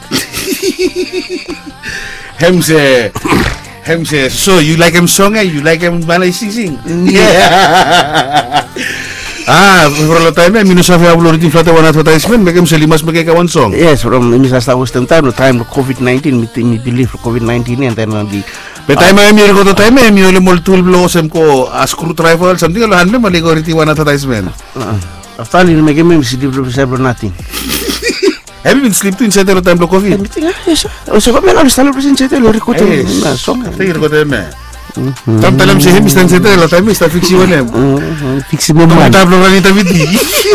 Hemse, Hemse. So you like him song? Eh? You like him balay sing sing? Yeah. Ah, for a time, I mean, so I have already flat one advertisement. Make him sell must make one song. Yes, from Mister Western time, the time of COVID nineteen, me believe COVID nineteen, and then the. But time I mean, go to time, I mean, only tool blows and go a screwdriver, something along them, I go to one advertisement. After you make him sleep, nothing. Have you been sleeping inside the time of COVID? Yes, also, I'm not celebrating the record song. After you go to me. Tam-talam si him, stand settle, la time, sta fixi one him. Fixi mo man. Tablo na nita vidi.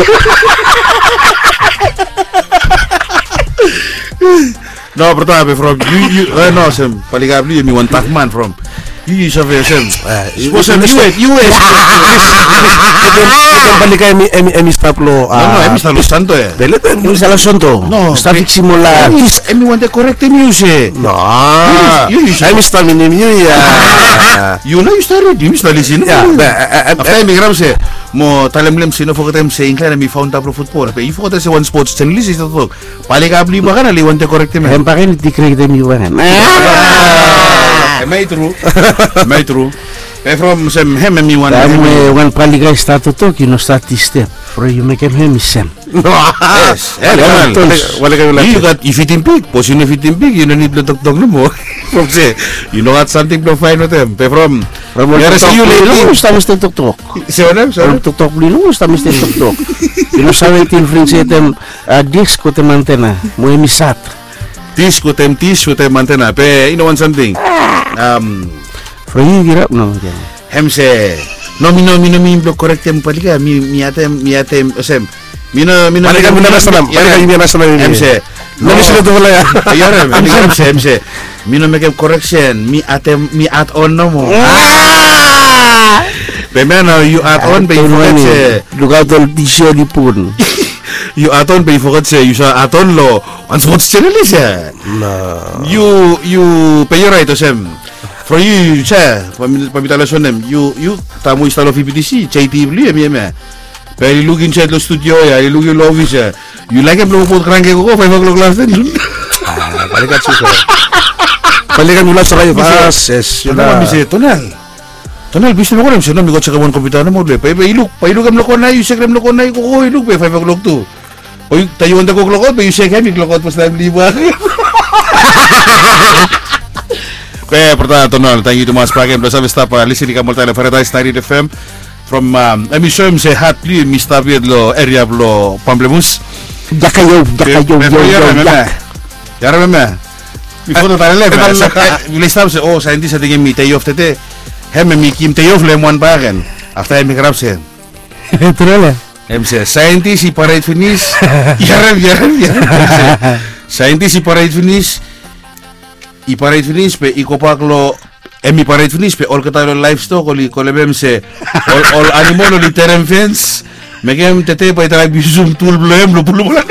No, pertama from you, you, uh, no, sem, paligabli, mi one takman from. You have a sem. Suppose sem, you, you, you. Balik kay emi emi emi staplo. No, no, emi staplo santo eh. Delet Emi staplo santo. No, sta fixi mo la. Emi want the correct music. No. You, you, emi sta minim you ya. You know you started, you started listening. Ja, after mi gram se mo talemlem sino fokotem se incline mi found up football. Pe ifo fokotem se one sports channel is to talk. Paligabli ba kana li want the correct me. Hem pakin di create mi wangan. Am I true? Am I true? Eh, from some hem me one. Am one paliga start to talk, you know start this step. For you make him him sem. Yes. You got if it in big, pos you if it in big, you don't need to talk talk no more. From say, you know got something to find with them. Pe from from there see you later. Estamos te talk talk. Se ona, se ona talk talk lino, estamos te talk talk. You know sabe tin friends etem disco te mantena, mo emisat. Disco tem disco te mantena. Pe you know something. Um For you get up no. Hem se no mi no mi no mi blo correct tem paliga mi mi atem mi atem sem mi no mi no paliga mi na sanam paliga mi na sanam hem se no mi silo to wala ya yore mi hem se hem se mi no make correction mi atem mi add on no mo be man you add on be forget se lugar del t-shirt di pun you add on be forget se you sa add on lo on sports channel is ya no you you pay your right to sem for you, cha, pamita sonem, you, you, tamu instalo P P T C, J T W, emi emi. Pero look inside the studio ya, look in the office ya. You like em lo pot cranke ko, five o'clock last then. Ah, balikan sih. Balikan mula saray pas, yes. Yun na mi se tonal. Tonal bis mo ko nem se no mi ko check mo computer na mo le. Pa iluk, pa iluk em lo ko na, you check em lo ko na ko ko iluk be five o'clock tu. Oy, tayo anda ko clock out, you check em clock out pas time liba. Eh, pertama tonal, thank you to mas pagi bersama staff listening kamu tele Paradise ninety F M from um, emi show se hat li mi staff lo area lo Pamplemus. Jakayo, jakayo, yo. Ya remember. Mi foto tale le. Mi staff se oh, scientist at mi tay of tete. Hem mi kim tay of le mon bagen. After mi grab se. Trele. Em se scientist i parade finish. Ya rem, ya rem, ya rem. Scientist i parade finish. I parade finish pe i kopak lo emi parade finish pe all kata lo livestock oli kolebem se all, all animal oli terem fence megem tete pa itra bisum tul blem lo pulu bola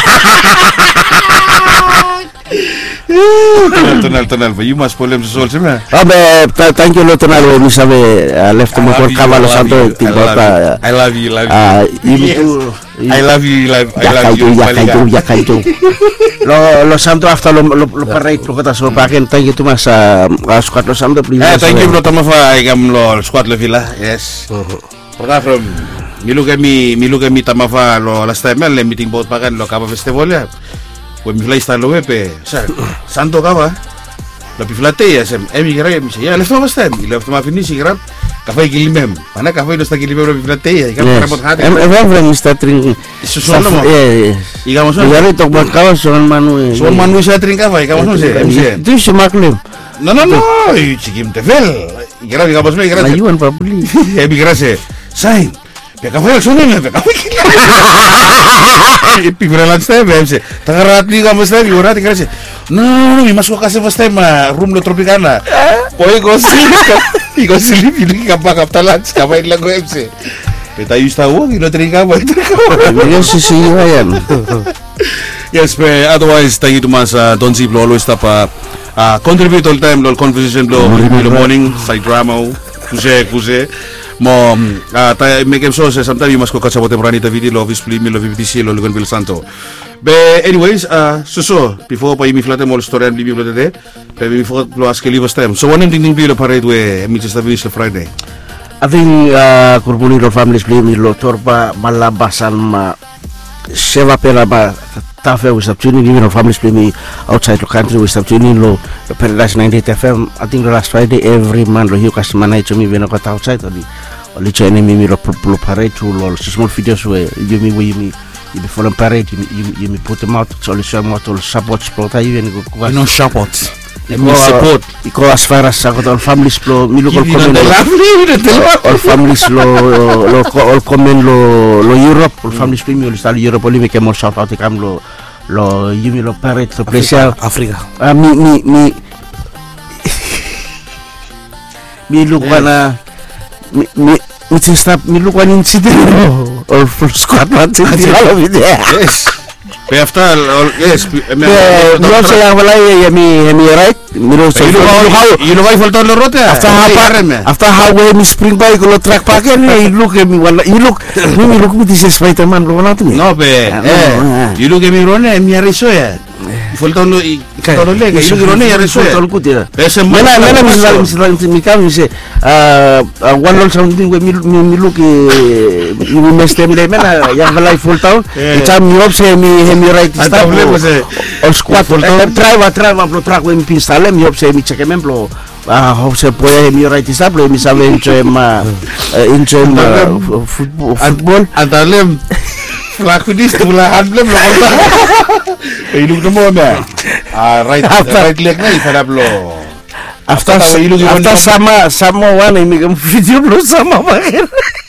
tonal tonal pa you must problem so sol sema abe thank you lo tonal we sabe left mo por caballo santo tipota I love you I love you I love you I love you ya kayo ya kayo lo lo santo after lo lo parade lo kata so paken thank you to mas squad lo santo eh thank you bro tama fa igam lo squad lo villa yes pertama from milu kami milu kami tama fa lo last time le meeting boat pakan lo kapa festival ya When mi fly style we pe, sa santo kava. La piflatea sem, emi gira mi se, ya left first time, left ma finish gira. Kafai kilimem, mana kafai no sta kilimem la piflatea, ika para pot hati. Em em em sta tring. Susuan mo. Eh. Ika mo so. Ika tok bot kawa son manu. Son manu sa tring kafai, ika mo so se. Tu se maklem. No no no, chikim te vel. Gira ika mo so gira. Ayuan pa puli. Emi gira se. Sai. Pe kafai so ne pe kafai. Pigura lunch time em se. Tagarat ni ka mo sta gira tika se. No, no, no, mi masuk kasi first time uh, room lo Tropicana. Poi così, i così lì fino che kappa kapta lunch, kappa il lago M C. Peta io stavo, io lo trincavo, io trincavo. Yes, si yan. Yes, but otherwise, thank you to mas uh, Don Zip lo always tap uh, uh, contribute all time lo conversation lo in the morning, side drama, kuse kuse. Mo uh, ta make em so sometimes you must go catch up with them ranita video lo obviously mi lo V P C lo Lugan Bill Santo. But anyways, uh, so so before pa imi flate mo story and libi flate de, pa imi flate lo ask live time. So one thing thing bilo parade we mi just finish the Friday. I think uh, kurbuni lo families play mi lo torpa malabasan ma seva pera ba tafe we stop tuning even our families play me outside the country we stop tuning lo Paradise ninety-eight F M. I think the last Friday every man lo hiu customer night to me when I got outside or the or the channel me lo lo parade to lo small videos where you me we me you be following parade you you, you me put them out so the show out all support support even go you know support you support you go as far as all families lo me lo comment all families lo lo all comment lo lo Europe all families play me lo style Europe only make more shout out come lo lo you me lo parade to place Africa ah mi mi mi mi look wana mi mi mi stop mi look one incident or full squad not in all of it yes pe after all yes me no say wala ya mi mi right mi no say you know why falta lo rote after how after how we mi spring bike lo track pack ni look mi wala you look mi look mi this Spider-Man lo wala tu no pe eh you look mi rone mi ariso ya falta lo i todo le que you rone ya ariso ya ese mena mena mi mi mi kam mi say uh one all something we mi mi look mi mestem le mena ya wala falta ita mi opse mi mi right stop o squad drive drive pro track we mi installe mi opse mi check membro ah opse puede mi right stop mi sabe inche ma inche football andalem laku dis tulahan belum lo hidup demo na ah right right leg na ifarap lo after after sama sama one mi kam video lo sama bakit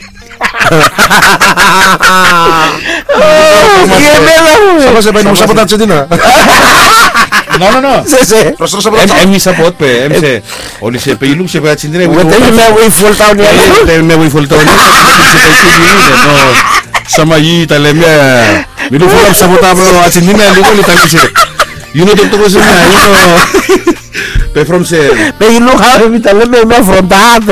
iya bela sama siapa yang support aja dina no no no terus terus support em support pe em se oli se pe ilung se pe acindre we tell me we full town ya tell me we full town no sama yi talemia milu full support abro acindre lu ko tali se you know to was na you know pe from se pe ilung ha mi talemia me from that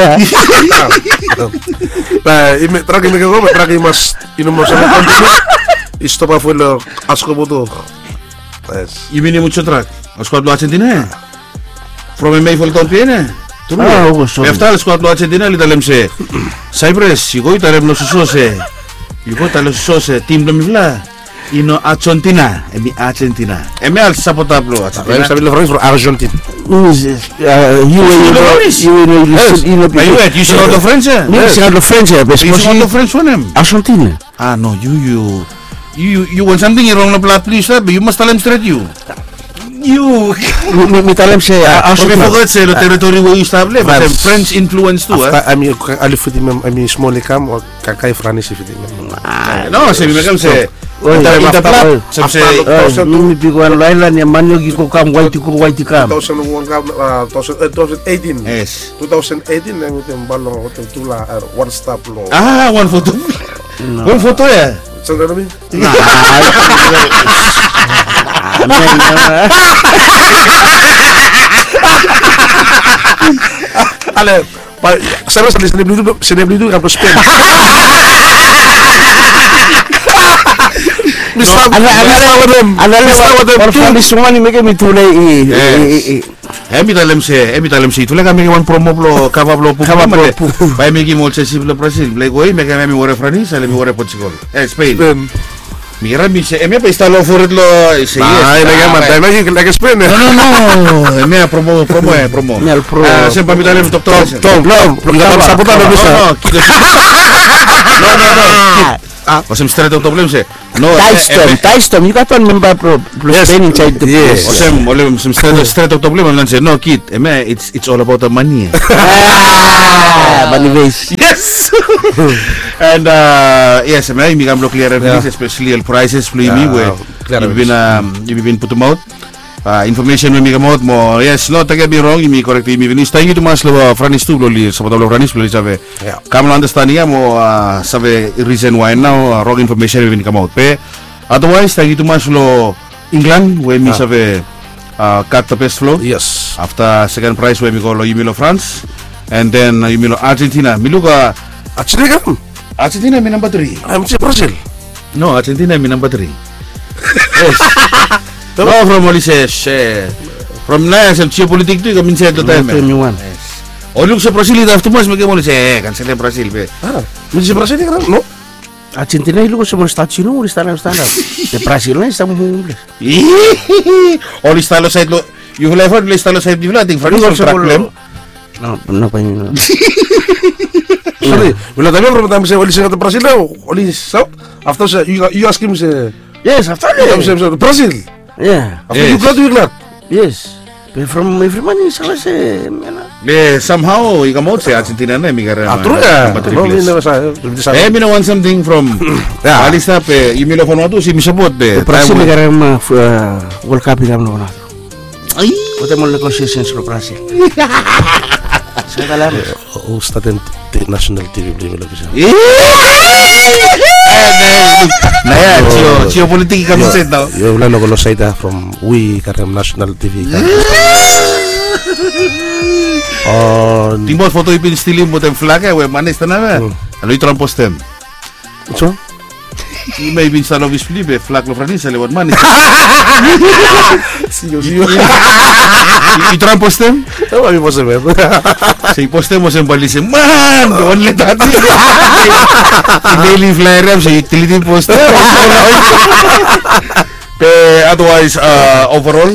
bah ime tragi me go tragi mas ino mo sa isto pa fue lo asco boto yes y viene mucho track squad lo Argentina from me full town viene tu no after el squad lo Argentina li talem se Cyprus y go talem no so se y go talem so se team lo mifla ino Argentina e mi Argentina e me al sapotablo Argentina sabe lo for Argentina you you you you should know the French yes you know the French but you know the French one Argentina ah no you you you you want something wrong no plat please but you must tell them straight you you mi mi talem se Argentina forget se lo territory where you stable but French influence too eh ami alifuti mem ami small cam o kakai France fiti mem no se mi kam se se mi biguan lailan ya manyo gi ko kam white ko white kam twenty eighteen yes twenty eighteen nang utem balong utem tula one stop lo ah one photo one photo ya sandara mi nah ale pa sabe se le blu se le blu ka Spain Mister ana ana ana por favor semua ni meke mitule i eh mi talem se eh mi talem se itule kami wan promo blo kava blo pu pa mi ki mol se si blo Brasil le goi me kami mi wore frani sale mi wore Portugal eh Spain Mira, mi se, eme pa istalo for it lo, se Ay, lagi man, dahil lagi lagi Spain eh. No, no, no, eme promo, promo eh, promo. Eme al pro. Ah, sempre pamitan yung doktor. Tom, Tom, Tom, sabutan No, mo bisa. no, kid. No, no, no. Ah, was im straight out problem se. No, Tystom, Tystom, you got one member pro plus Yes. Spain inside the Yes. was im, olem sim straight straight out problem lan se. No, kid, eme it's it's all about the money. Ah, money base. Yes. And uh, yes, may mi kam lo clear Yeah. especially el prices flu Yeah, mi we. clear You've been um, you've been put them out. Uh, information we mi kam out mo. Yes, no, take me wrong, mi correct mi vinis. Thank you to mas lo Franis tu lo li sa lo Franis lo li sabe. Yeah. Kam lo understand niya mo uh, sabe reason why now uh, wrong information we come out. Pe otherwise thank you to mas lo England we mi Ah. sabe uh, cut the best flow. Yes. After second prize we mi go lo Yumilo France and then uh, Yumilo Argentina. Mi luka Actually kan, Argentina mi number three. I'm si Brazil. No, Argentina mi number three. Yes. No, from what he says, eh, from na sa geopolitik tu kami sa time. twenty-one. O look sa Brazil ita after mas may mo say cancel Brazil be. Ah, mi si Brazil kan, no? Argentina ilu ko sa mga Estados Unidos, stand up, stand up. De Brasil na estamos juntos. O listalo side lo you will ever listalo side di ting France Igual sa problem. No, no pa yun. Sorry, wala tayo rin tayo sa wali sa Brazil na, wali South. After sa, you, you ask him sa, Yes, after you that. sa Brazil. Yeah, After Yes. you glad, you glad. yes. But from every money, sa kasi, ano. Be somehow ikamot sa Argentina na mi gara. Ah, true ya. No, hindi na sa, sa. Eh, mi na want something from Yeah. Alis na pe, Yumilo Fonuatu si mi sabot be. Brasil na kaya mga World Cup yung ano na. Ay. Puta mo na concessions sa Brasil. Sa kalam. Host natin national T V beli lagi siya. Na yan, geo, geopolitik kami sa ito. Yo wala no ko sa ita from we karem national T V. On Timbot foto ipin stilim mo tem flag eh, we manis na na. Ano yung trampos tem? so May bin sa lovis pili be flag lo franis sa lewat manis. siyo siyo. I trampos tem? Tawa mi po sa web. Sa iposte mo sa balise, man! Doon le tati. Daily flyer ram sa utility post. Pe otherwise uh, overall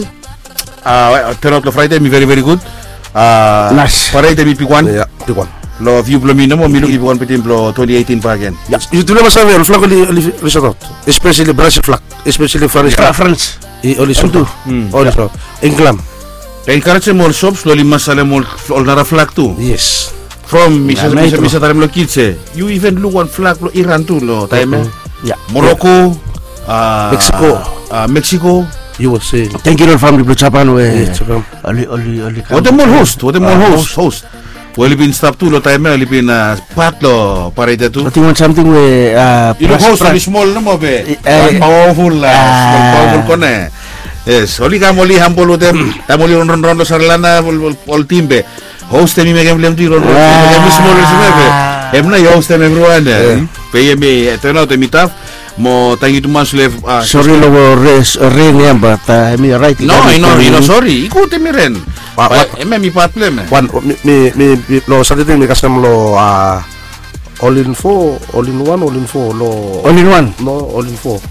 uh, turn out lo Friday mi very very good. Uh, Nice. Paray mi pikwan. Yeah, pick one. Lo view blo mi mo milog ipikwan pitim blo twenty eighteen pa again. You do sa el flag oli oli resort. Especially Brazil flag, especially France Fra flag. France. I oli so. Hmm. Oli so. England. Kaya encourage mo shops lo lima sale mo all nara flag tu. Yes. From misa Yeah, misa metro. misa tarim lo kitse. You even look one flag lo Iran tu lo time. Yeah. Morocco, uh, Mexico. uh, Mexico. You will say. Thank you Lord family Blue Japan we. Yes, so, Oli oli oli. What the more host? What the more Ah, host? Host. Well, pin stop tu lo time lo pin uh, pat lo para ito tu. But you want something we uh You know host pra- lo small na mo be. Eh, Powerful la. ah. Powerful ko na. Yes, oli ka moli hampol lo tem. Tamoli ron ron ron lo sarlana all team be. Host mi megam lem tu ron ron. Megam small lo be. Emna yo host em everyone. Pe me ito na to mitaf. Mo tangi tu mas le. Sorry lo res ring yan but uh, I'm right. No, I know, you know, sorry. Ikuti mi rin. Wa- wa- Eme mi problem eh. One mi mi mi mi- lo sa diting mi kasam lo ah all in four, all in one, all in four lo All in one. no all in four.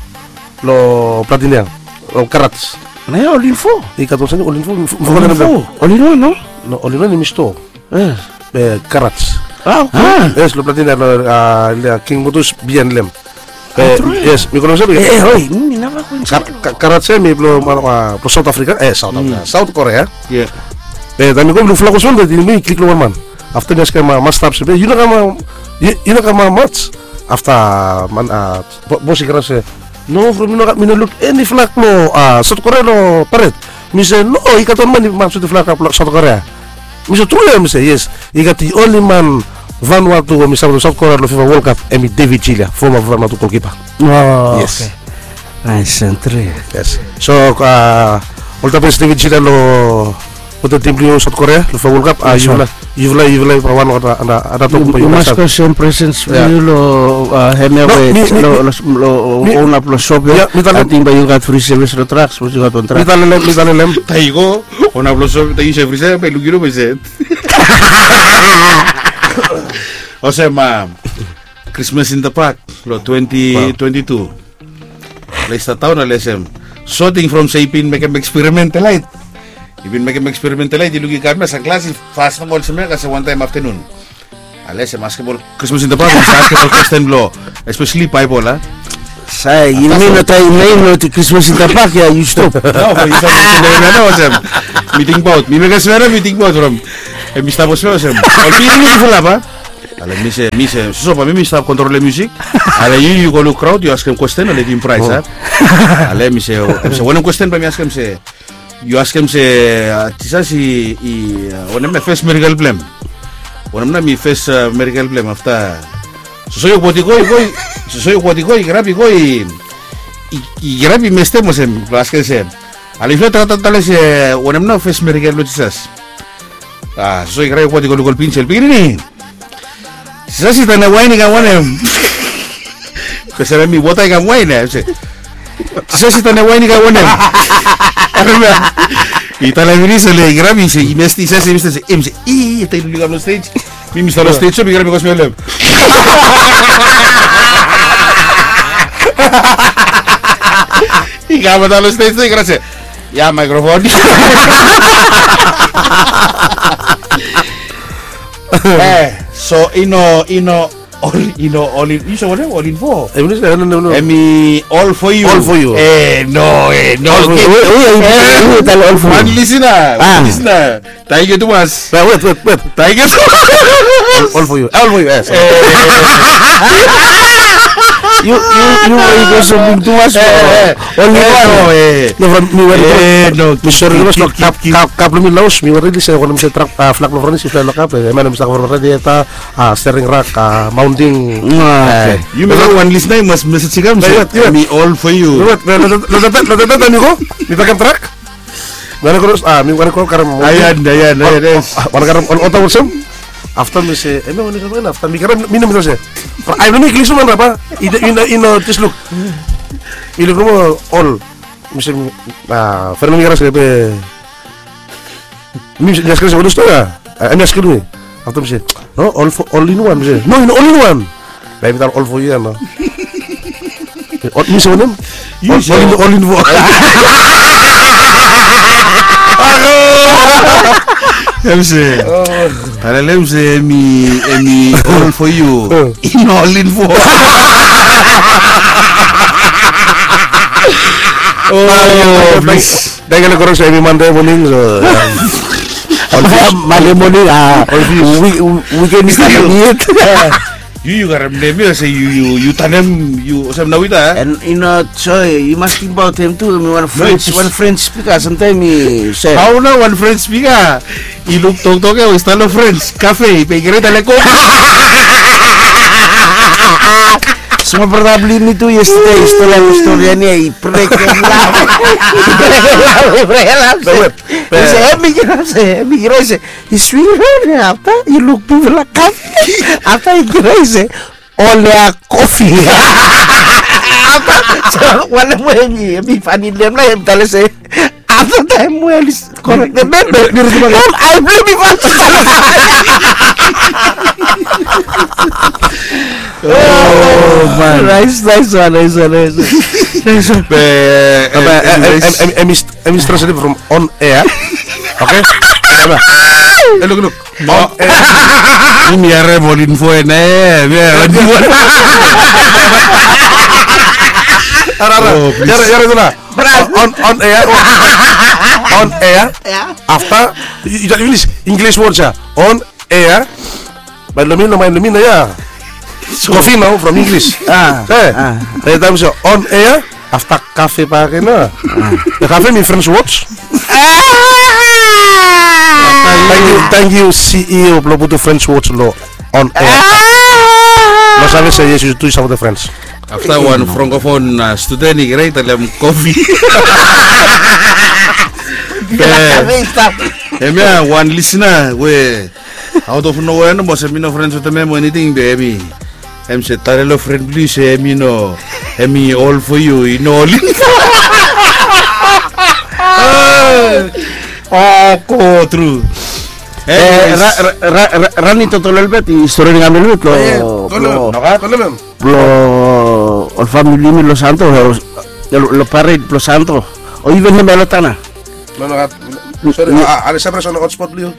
Lo platinum. Lo karats. Na yun, all in four. Ikaw sa all in four. All in four. All in one, no? No, all in one ni misto. Yes. Eh karats. Ah, okay. Yes, lo platinum lo ah le- King Motus bien lem. Eh, true. yes, mi kono sabi. Eh, eh, hoy, hindi na ba ko yung Kar- ka- Karats eh, mi lo ah, pro South Africa, eh South Africa, South Korea. Yeah. Eh, dami ko lo flaco son de mi click lo man. After this kama mas stop sabi, yun na kama yun na kama match. After man ah boss ikra se no from no mi no look any flag mo ah South Korea no paret. Mi say no, ikaton man man South Africa South Korea. Mi say true mi say yes. Ikat the only man Vanuatu mi sa South Korea lo FIFA World Cup emi David Chila, former Vanuatu goalkeeper. Oh, Yes. okay. Nice and three. Yes. So, uh, ulta pa David Chila lo puto team yung South Korea, lo World Cup. Ah, Yes, yuvla, yuvla, yuvla pa wano ada ada ada to You, pa you yung must masal. cause some presence Yeah. yeah. lo uh, heme No, we mi- mi- lo lo lo mi- own up lo shop Yeah, ya. mi talim- Ating ba yung got free service lo trucks, mo yung got on truck. Mita lelem, mita lelem. Tayo ko, on hablo sobre tayo se frisa, pero quiero pensar. O sea, ma Christmas in the Park, lo twenty twenty-two. Lesta taon na lesem. Sorting from sa ipin mekem experimental light. Ipin mekem experimental light ilugi kami sa klase fast na mall sa mga kasi one time afternoon. Alesem basketball Christmas in the park basketball question blow especially pieball ha. Sai, you mean that I name to Christmas in the park? Yeah, you stop. No, you said na na wasem. Meeting bout. Mi mega smera meeting bout from. E mi stavo smera sem. Al mi mi fala ba? Ale mi se mi se so pa mi mi stavo control la music. Ale you you go look crowd you ask him question ale give him prize ha. Ale mi se so one question pa mi ask him se you ask him se tisa si i one me first miracle blem. One na mi first miracle blem after so yo poti koi koi so yo poti koi grabi koi i grabi me stemos em ask him se ale flo trata tale se one na first miracle lo tisas. Ah, so yo grabi poti koi gol pinche el pini. Sasa si tana wine ka one que se ve mi bota que wine se sasa si tana wine ka one y tala vini se le grabi se y me sti se se se em se y está iluminado lo stage mi mi sta lo stage mi grabi cos me le y gama da lo stage grazie ya microphone eh so ino ino all ino all in you what all in for Eh, no, no, no. Emi all for you All for you. eh no eh no All for you. okay. Wait, wait, wait, wait, tell all for One you. listener Ah. one listener thank you Thomas Wait, wait, wait, wait. thank you All, all for you. All for you, yes. You, you, you were just something too much. Only one. no eh No, from me were Eh, no, Mister keep, Rivas, keep, no, cap, keep, cap, cap, lumi laos, mi were really say, kung mister truck, ah, flak lo front, si flak lo cap, eh, man, mister for ready, eta, ah, steering rack, ah, mounting, Ah, eh, you remember one listener must message sigam Wait, wait. Emi all for you Lo lo lo lo lo amigo, mi pakai truck. Mana kurus, ah, mi mana kurus karam. ayan ayan ayan yes Mana karam on otak bersem. After mi se, eh, mana karam, after mi karam minum minum se. Ay, no mi klisu man apa? Ino ino ino just look. Ini kamu all. Misi, ah, Fernando mi karam se pe. Mi ya sekarang sebelum itu ya. Ini sekarang ni. After mi se, no all for all in one mi se. No, in all in one. Baik, kita all for you ya no. Mi se mana? You All say- all in all in one. Lemse Ala lemse Emi Emi all for you in all in for oh please Dengan korang saya memang Monday morning so. Monday morning, ah, we, we can start it. you you got him name you say you you you tanem you usam nawita And you know, so you must think about him too. I mean, one French, it's- one French speaker. Sometimes he say, how na one friend speaker iluk tok tok o stalo friends cafe pegre tale ko semua probably ini tuh yesterday istilah historia ni break yang lama, break yang lama. Saya mikir, saya mikir saya, iswiri apa? You look to the cafe, apa ikira saya? Oleh coffee. Apa? So wala mo ni, mi family na yung tala saya. Apa tayo mo alis? Correct na ba? I blame me for oh man Nice, nice one, nice one, nice one. Nice one. be Apa? anyways, Emis emis translated from on air. Okay. Apa? Eh, look look. On air. ini are bolin fo ene be Ara ara. Oh, please. Yara yara itu lah. On on air. On air. After you don't English English words ya. On air. Main lumina main lumina ya. Coffee now from English. Ah, Eh. ah. Saya tahu so on air. After cafe pakai na. The cafe mi French words. Thank you, thank you C E O Blow Puto French words lo on air. Lo sabes saya Yesus itu sama the French. after one francophone uh, student ni kira talam coffee Emia one listener we out of nowhere no mos emino friends with them anything be emi em se tarelo friend please emi no emi all for you in all oh ko true Eh, ra, ra, ra, ra, Rani totolel bet, historia ng amin bet, lo, lo, Tolong, tolong. lo, all family mi Los Santos, lo, lo parade Los Santos o even na melotana. No, no, sorry, ah, ada siapa sono hotspot Leo?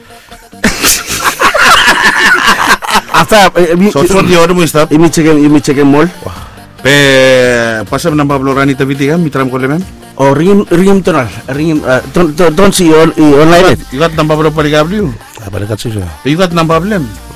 Hasta mi So so di order mo stop. imi check imi check mall. Pe pasam nang Pablo Rani tabiti ka mitram ko lemen. O rim rim tonal, rim don't don't see on online. Ikat nang Pablo Paligabli. Ah, balikat siya. Ikat nang problem.